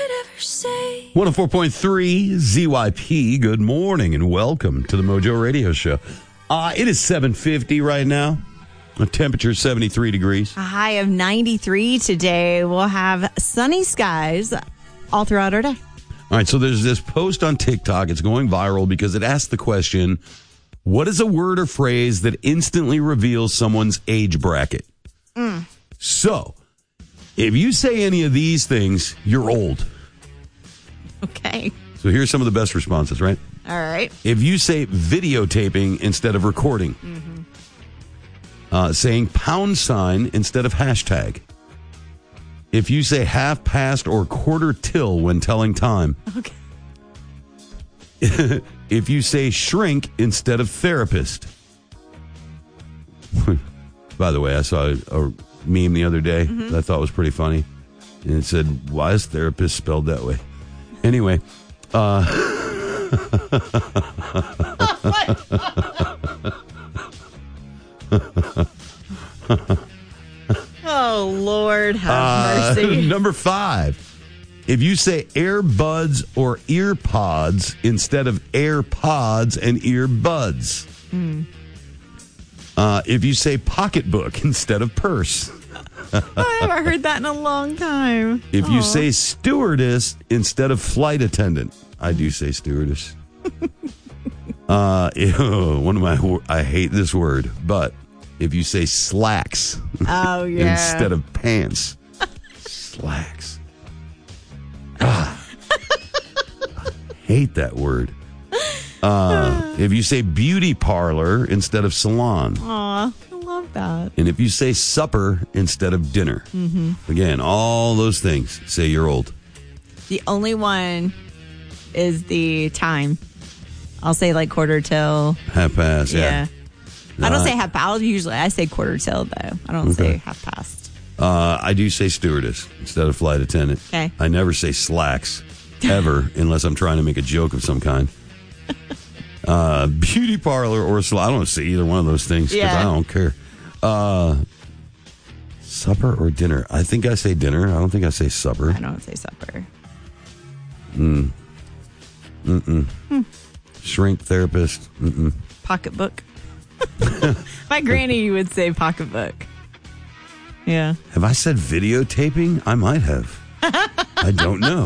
ever say. 104.3 ZYP. Good morning and welcome to the Mojo Radio Show. It is 7:50 right now. The temperature is 73 degrees. A high of 93 today. We'll have sunny skies all throughout our day. All right, so there's this post on TikTok. It's going viral because it asks the question, what is a word or phrase that instantly reveals someone's age bracket? So, if you say any of these things, you're old. Okay. So here's some of the best responses, right? All right. If you say videotaping instead of recording, saying pound sign instead of hashtag, if you say half past or quarter till when telling time, Okay. if you say shrink instead of therapist. By the way, I saw a meme the other day that I thought was pretty funny. And it said, why is therapist spelled that way? Anyway, Oh, Lord, have mercy. Number 5. If you say earbuds or earpods instead of AirPods and earbuds. If you say pocketbook instead of purse. I haven't heard that in a long time. If you say stewardess instead of flight attendant. I do say stewardess. I hate this word, but if you say slacks Oh, yeah. instead of pants. Slacks. God. I hate that word. If you say beauty parlor instead of salon. Aw, I love that. And if you say supper instead of dinner. Again, all those things say you're old. The only one is the time. I'll say like quarter till. Half past, yeah. I don't say half past. Usually I say quarter till, though. I don't say half past. I do say stewardess instead of flight attendant. Okay. I never say slacks, ever, unless I'm trying to make a joke of some kind. Beauty parlor or salon. I don't say either one of those things because I don't care. Supper or dinner? I think I say dinner. I don't think I say supper. I don't say supper. Shrink therapist. Pocketbook. My granny would say pocketbook. Yeah. Have I said videotaping? I might have. I don't know.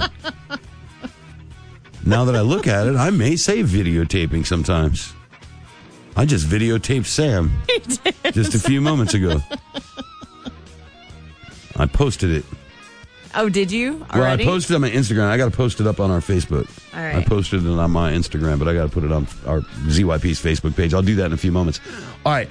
Now that I look at it, I may say videotaping sometimes. I just videotaped Sam just a few moments ago. I posted it. Oh, did you already? Well, I posted it on my Instagram. I got to post it up on our Facebook. All right. I posted it on my Instagram, but I got to put it on our ZYP's Facebook page. I'll do that in a few moments. All right.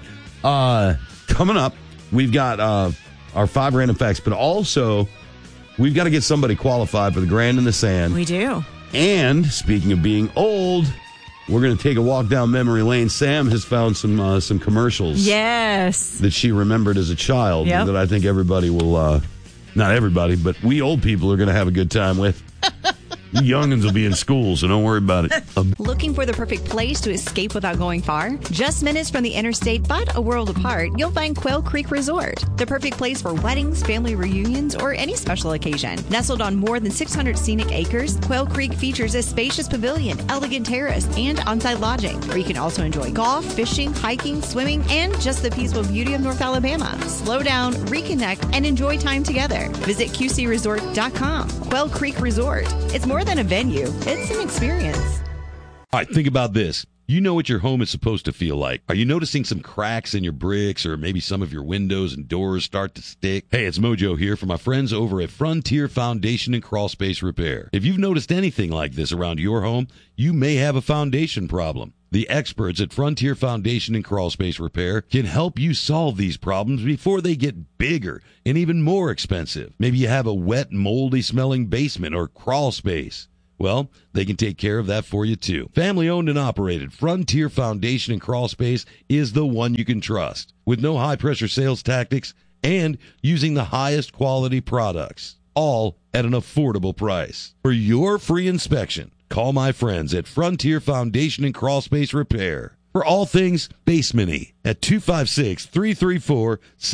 Coming up, we've got our 5 random facts, but also we've got to get somebody qualified for the Grand in the Sand. We do. And speaking of being old, we're going to take a walk down memory lane. Sam has found some commercials. Yes. That she remembered as a child that I think everybody will, not everybody, but we old people are going to have a good time with. You youngins will be in school, so don't worry about it. Looking for the perfect place to escape without going far? Just minutes from the interstate, but a world apart, you'll find Quail Creek Resort. The perfect place for weddings, family reunions, or any special occasion. Nestled on more than 600 scenic acres, Quail Creek features a spacious pavilion, elegant terrace, and on-site lodging, where you can also enjoy golf, fishing, hiking, swimming, and just the peaceful beauty of North Alabama. Slow down, reconnect, and enjoy time together. Visit QCResort.com. Quail Creek Resort. It's more than a venue. It's an experience. All right, think about this. You know what your home is supposed to feel like. Are you noticing some cracks in your bricks or maybe some of your windows and doors start to stick? Hey, it's Mojo here from my friends over at Frontier Foundation and Crawl Space Repair. If you've noticed anything like this around your home, you may have a foundation problem. The experts at Frontier Foundation and Crawl Space Repair can help you solve these problems before they get bigger and even more expensive. Maybe you have a wet, moldy smelling basement or crawl space. Well, they can take care of that for you too. Family owned and operated, Frontier Foundation and Crawl Space is the one you can trust. With no high pressure sales tactics and using the highest quality products, all at an affordable price. For your free inspection, call my friends at Frontier Foundation and Crawl Space Repair for all things basement-y at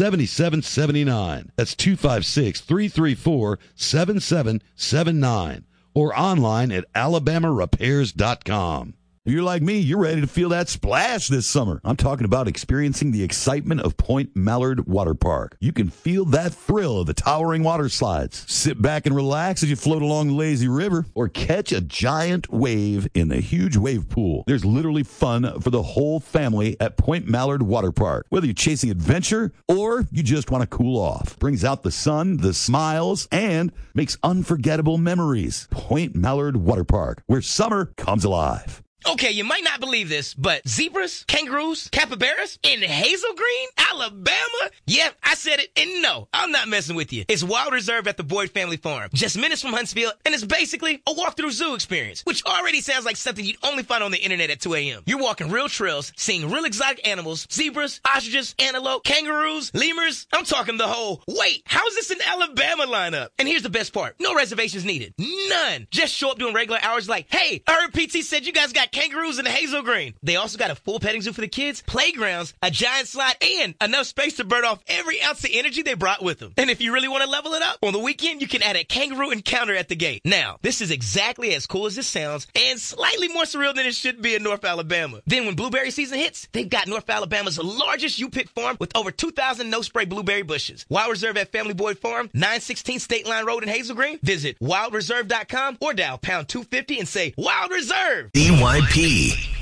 256-334-7779. That's 256-334-7779. or online at alabamarepairs.com. If you're like me, you're ready to feel that splash this summer. I'm talking about experiencing the excitement of Point Mallard Water Park. You can feel that thrill of the towering water slides. Sit back and relax as you float along the lazy river or catch a giant wave in the huge wave pool. There's literally fun for the whole family at Point Mallard Water Park. Whether you're chasing adventure or you just want to cool off. Brings out the sun, the smiles, and makes unforgettable memories. Point Mallard Water Park, where summer comes alive. Okay, you might not believe this, but zebras, kangaroos, capybaras in Hazel Green, Alabama? Yep, I said it, and no, I'm not messing with you. It's Wild Reserve at the Boyd Family Farm, just minutes from Huntsville, and it's basically a walk-through zoo experience, which already sounds like something you'd only find on the internet at 2 a.m. You're walking real trails, seeing real exotic animals, zebras, ostriches, antelope, kangaroos, lemurs. I'm talking the whole, wait, how is this in Alabama lineup? And here's the best part, no reservations needed, none. Just show up during regular hours like, hey, I heard PT said you guys got kangaroos in Hazel Green. They also got a full petting zoo for the kids, playgrounds, a giant slide, and enough space to burn off every ounce of energy they brought with them. And if you really want to level it up, on the weekend, you can add a kangaroo encounter at the gate. Now, this is exactly as cool as this sounds and slightly more surreal than it should be in North Alabama. Then when blueberry season hits, they've got North Alabama's largest U-pick farm with over 2,000 no-spray blueberry bushes. Wild Reserve at Family Boyd Farm, 916 State Line Road in Hazel Green. Visit wildreserve.com or dial pound 250 and say Wild Reserve. DYP.